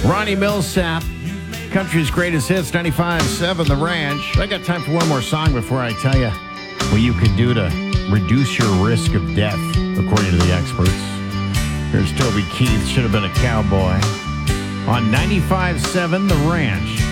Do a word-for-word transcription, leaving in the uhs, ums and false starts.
Ronnie Millsap, country's greatest hits, ninety-five point seven The Ranch. I got time for one more song before I tell you what you can do to reduce your risk of death, according to the experts. Here's Toby Keith, Should Have Been a Cowboy, on ninety-five point seven The Ranch.